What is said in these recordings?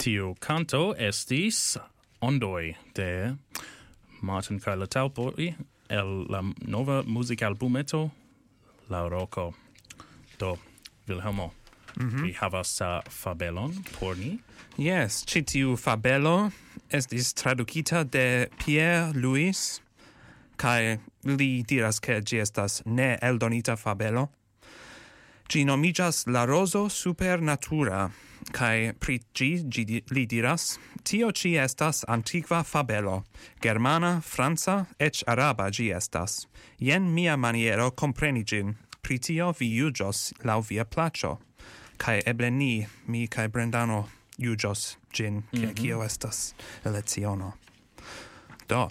Tiu canto estis Ondoi de Martin Carla Talbot el la nova musicalbumeto La Rocco. Do, Wilhelmo, vi havas fabelon por ni? Yes, ci tiu fabelo estis traducita de Pierre Louis, kai li diras che gi estas ne eldonita fabelo. Gi nomigas La Roso Supernatura, kai pri gi li diras, tio ci estas antiqua fabelo, germana, franca, ec araba gi estas. Jen mia maniero compreni gin, pri tio vi jugios lau via placio, kai eble mi kai Brendano jugios gin, che cio estas eleziono. Do,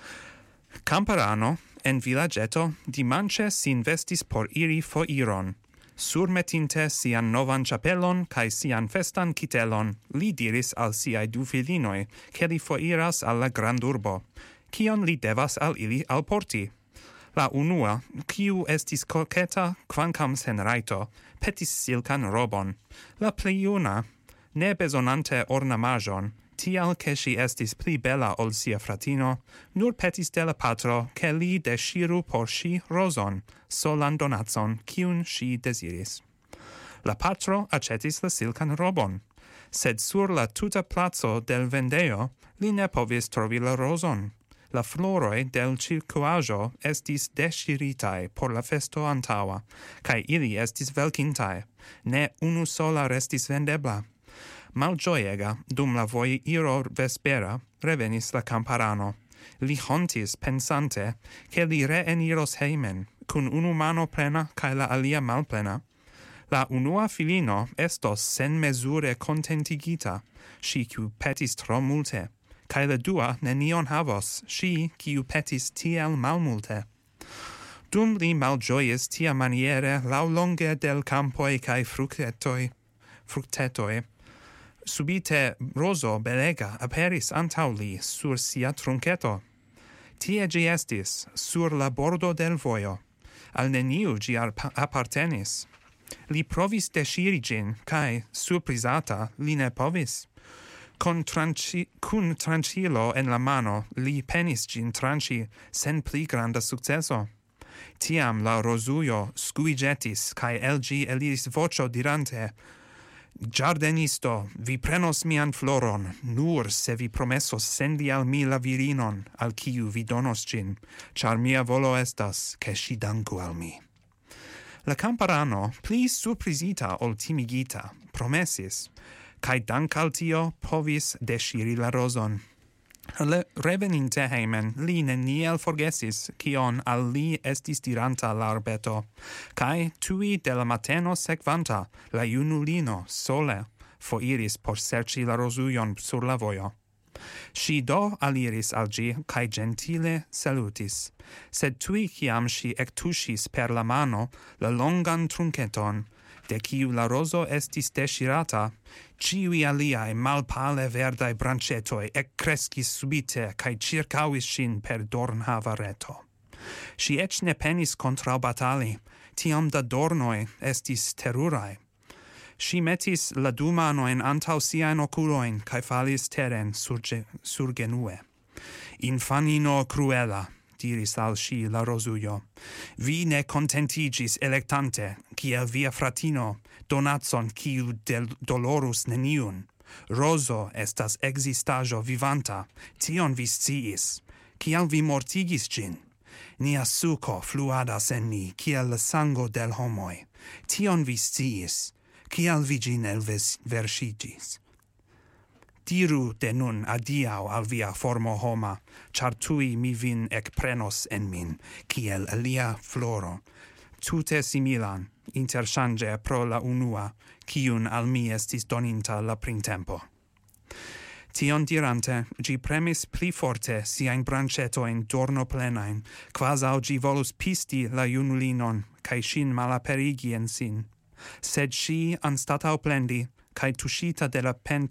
Camparano en villageto dimanche sin vestis por iri foiron. Surmetinte sian novan chapelon kai sian festan kitelon, li diris al siai du filinoi, che li foiras al la grandurbo. Kion li devas al ili alporti? La unua, kiu estis koketa quancam sen raito, petis silkan robon. La pleiuna, ne besonante ornamajon, tial che si estis pli bella ol sia fratino, nur petis de la patro che li desciru por si roson, solan donatson, cium si desiris. La patro accetis la silkan robon, sed sur la tuta plazo del vendeo li ne povis trovi la roson. La floroi del circuajo estis desciritai por la festo antaua, cae ili estis velcintai, ne unu sola restis vendebla. Malgioiega, dum la voiro vespera, revenis la camparano. Li hontis pensante che li reeniros heimen, cun unu mano plena cae la alia malplena. La unua filino estos sen mesure contentigita, si kiu petis tro multe, cae la dua nenion havos, si kiu petis tiel malmulte. Dum li malgioies tia maniere laulonge del campoi cae fructetoi, subite roso belega aperis antau li sur sia trunceto. Tie gi estis, sur la bordo del voio. Al neniu gi appartenis. Li provis desciri gin, cae, surprisata, li ne povis. Cun trancilo en la mano, li penis gin tranci sen pli granda successo. Tiam la rosuio scuigetis, cae el gi eliris vocio dirante, Giardenisto, vi prenos mian floron, nur se vi promesos sendi al mi la virinon, al kiu vi donos gin, char mia volo estas, che si danku al mi. La camparano, pli surprisita ol timigita, promesis, cae dank al tio povis desciri la roson. Reveninte heimen, li neniel forgesis cion al li estis diranta l'arbeto, cae tui de la mateno sequanta la junulino sole foiris por serci la rosuion sur la voio. Si do aliris al gi, cae gentile salutis, sed tui ciam si ectusis per la mano la longan trunceton, de ciu la roso estis desirata, ciui aliae malpale verdae brancetoi ecrescis subite cae circauis sin per dornhava reto. Si ec ne penis contrau batali, tiam da dornoi estis terurae. Si metis la du manoin antau siain oculoin cae falis teren sur genue. Infanino cruela, diris al si la rosuio, vi ne contentigis electante, kiel via fratino, donatson kiu dolorus neniun. Roso estas existajo vivanta, tion vi sciis. Kiel vi mortigis gin? Nia suco fluadas en ni, kiel la sango del homoi. Tion vi sciis. Kiel vi gin elversigis? Diru de nun adiau al via formo homa, char tui mi vin ecprenos en min, kiel alia floro, tute similan, interchange pro la unua, kiun al mi estis doninta la printempo. Tion dirante, gi premis pli forte siain brancetoin dorno plenain, quasau gi volus pisti la junulinon, cae sin malaperigi en sin. Sed si anstatau plendi, cae tuscita de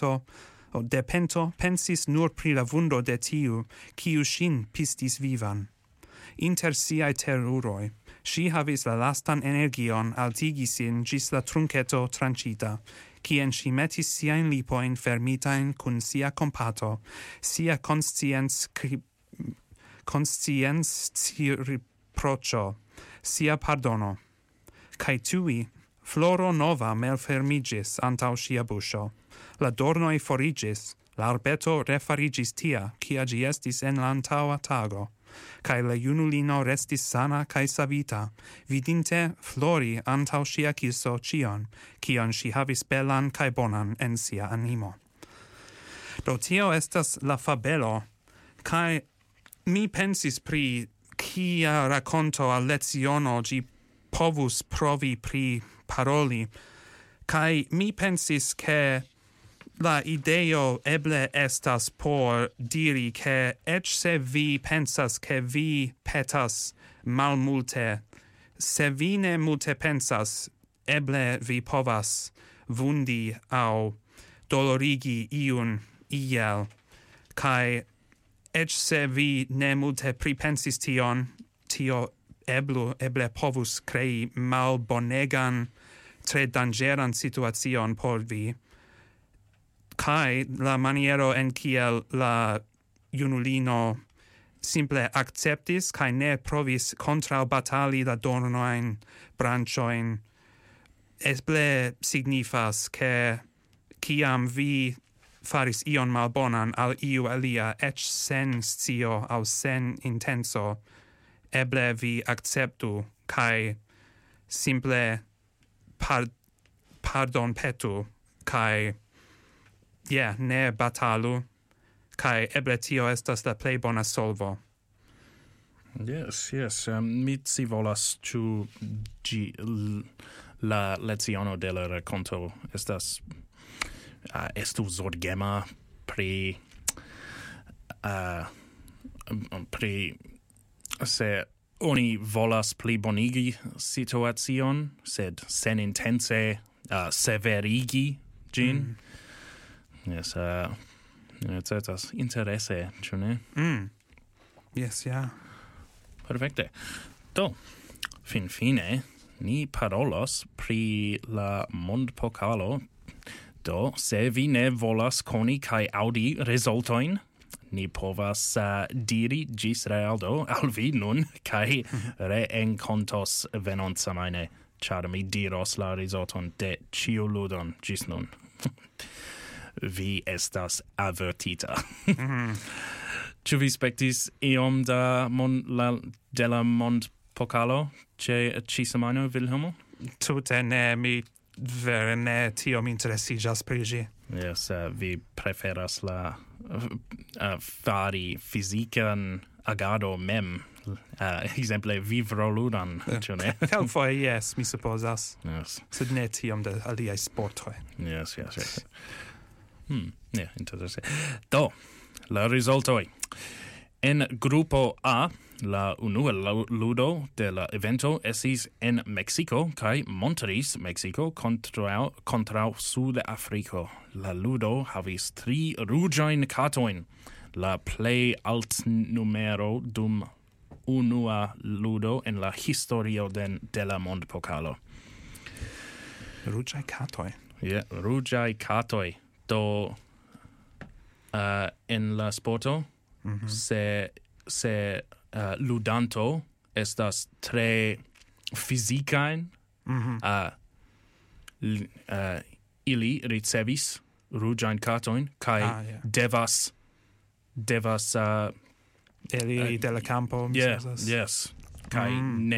pento pensis nur pri la vundo de tiu, kiu sin pistis vivan. Inter siae teruroi, si havis la lastan energion altigi sin gis la trunceto trancita, quien si metis siain lipoin fermitain cun sia compato, sia consciens riprocio, sia pardono. Cae tui, floro nova melfermigis antau sia buscio. La dornoi forigis, l'arbeto refarigis tia, cia gi estis en l'antaua tago. Cae la junulino restis sana cae savita, vidinte flori antau sia kiso cion si havis belan cae bonan en sia animo. Do tio estas la fabelo, cae mi pensis pri cia raconto a leziono gi povus provi pri paroli, cae mi pensis che la ideo eble estas por diri che ec se vi pensas che vi petas malmulte, se vi ne multe pensas, eble vi povas vundi au dolorigi iun iel, cae ec se vi ne multe pripensis tion, tio eble povus crei malbonegan, tre dangeran situacion por vi, cae la maniero en kiel la junulino simple acceptis cae ne provis contrau batali la dornoin branchoin, eble signifas che ciam vi faris ion malbonan al iu alia, ec sen scio au sen intenso, eble vi acceptu cae simple pardon petu cae ne batalu, cae eble tio estas la plei bona solvo. Yes. Mi ci volas ciu la leziono de la raconto estas estu zorgema pri se oni volas pli bonigi situacion, sed sen intense severigi gin. Yes, certas interesse, ĉu ne? Yes, yeah. Perfecte. Do, fine, ni parolos pri la mondpokalo. Do, se vi ne volas koni kai audi resultoin, ni povas diri gis realdo al vi nun kai reencontos venont samaine, char mi diros la resulton de ciu ludon gis nun. Vi estas avertita. Ĉu vi spektis iom de la mondpokalo ĉi semajno, Vilhelmo? Tute ne, mi vere ne tiom interesiĝas pri ĝi. Yes, vi preferas la fari fizikan agado mem, exemple vivroludan, ĉu ne? Kelkfoje yes, mi supozas. Yes. Sed ne tiom de aliaj sportoj. Yes. Interesse. Do, la resultoi. En grupo A, la unua ludo de la evento esis en Mexico, kai Monterrey, Mexico, contra Sud-Africo. La ludo havis 3 ruĝajn katojn, la plej alt numero dum unua ludo en la historio de la mondpokalo. Ruĝaj katoj. Ruĝaj katoj. Do en la sporto se ludanto estas tre fizikain, ili ricevis ruĝajn katojn kaj devas eliri de la campo. Yes. Kaj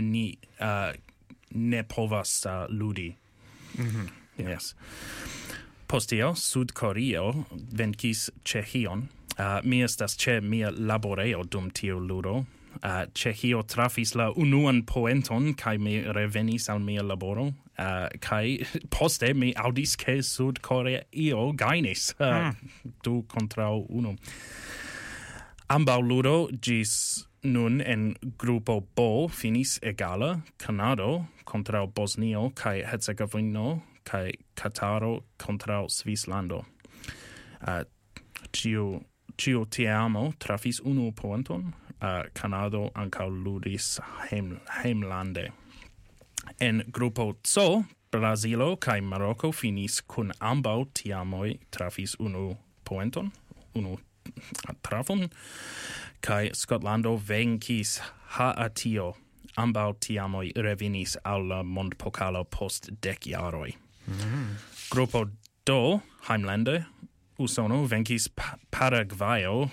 ne povas ludi. Yes. Postio, Sud-Koreo venkis Ĉehion. Mi estas ĉe mia laboreo dum tiu ludo. Ĉehio trafis la unuan poenton kaj mi revenis al mia laboro. Kaj poste mi aŭdis ke Sud-Koreo gajnis 2-1. Ambaŭ ludo ĝis nun en grupo B finis egala. Kanado kontraŭ Bosnio kaj Hercegovino kaj Kataro kontraŭ Svislando. Ĉiu tiamo trafis unu poenton. Kanado ankaŭ ludis heimlande. En grupo C Brazilo kai Maroko finis kun ambaŭ tiamoj trafis unu trafon, kai Skotlando venkis Haatio. Ambaŭ tiamoj revenis al la mondpokalo post 10 jaroj. Grupo do heimlande Usono venkis Paraguayo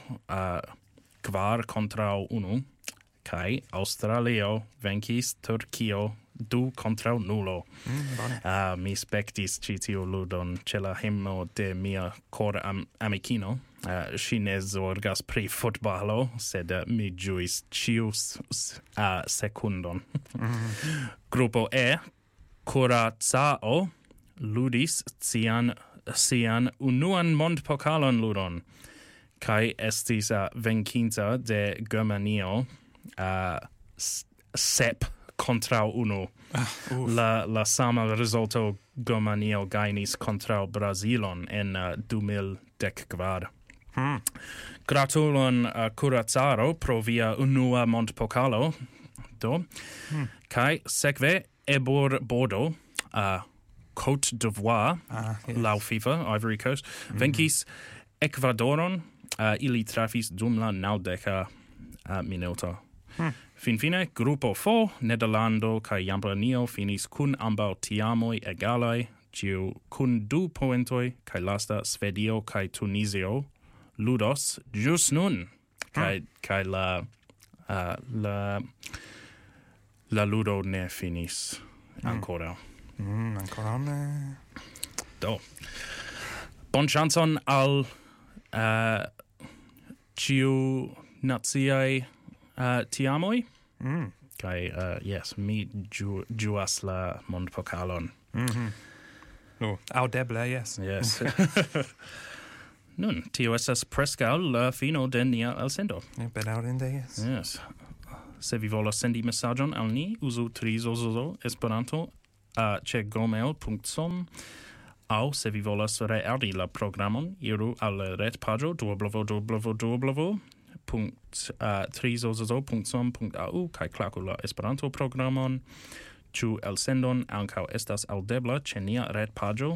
4-1, kai Australio venkis Turkio 2-0. Mi spektis ĉi tiu ludon ĉe la hejmo de mia kor amikino. Ŝi ne zorgas pri futbalo, sed mi ĝuis ĉiu sekundon. Grupo E, Curacao ludis sian unuan mondpokalon ludon, kai estis venkinta de Germanio 7-1. La sama rezulto Germanio gajnis kontraŭ Brazilon en 2014. Gratulon Curacao pro via unua mondpokalo. Kai sekve Ebor Bordeaux Côte d'Ivoire, lau FIFA, Ivory Coast, venkis Ecuadoron, ili trafis dum la 90 minuto. Finfine, Grupo F, Nederlando kai Jambanio finis kun ambaŭ tiamoj egalaj, ĉiu kun 2 poentoj, kai lasta Svedio kai Tunizio ludos ĵus nun, kai la ludo ne finis ancora. Ancora ne. Do. Bon chanson al ciu naziai tiamoi. Kai yes, mi juas la mondpokalon. Audeble, yes. Yes. Nun, tio estas preskaŭ la fino de nia elsendo. Bedaŭrinde, yes. Yes. Se vi volas sendi mesaĝon al ni, uzu trizozozo Esperanto ĉe gmail.com, aŭ se vi volas reaŭdi la programon, iru al la retpaĝo www.trizozozo.com.au kaj klaku la Esperanto-programon. Ĉu elsendon ankaŭ estas aŭdebla ĉe nia retpaĝo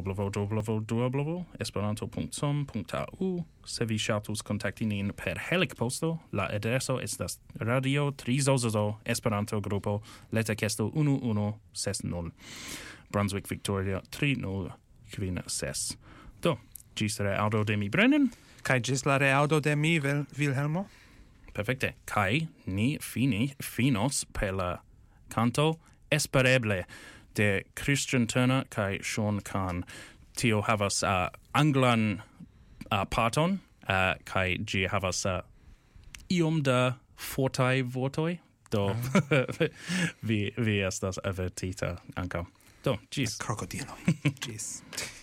www.esperanto.com.au. Se vi ŝatus kontakti nin per Helikposto, la adreso estas Radio Trizozozo Esperanto Grupo Leterkesto 1160 Brunswick Victoria 3096. Do, ĝis reaŭdo de mi Brennan. Kai ĝis la reaŭdo de mi Vilhelmo. Perfekte. Kai ni finos per la canto Espereble de Christian Turner kai Sean Khan. Tio havas anglan parton kai ĝi havas iom da fortaj vortoj. Do vi estas avertita ankaŭ. Do, ĝis. Krokodilo. Ĝis.